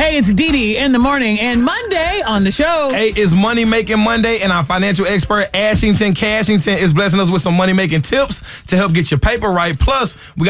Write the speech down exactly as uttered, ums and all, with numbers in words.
Hey, it's Dee Dee in the morning and Monday on the show. Hey, it's Money Making Monday, and our financial expert, Ashington Cashington, is blessing us with some money making tips to help get your paper right. Plus, we got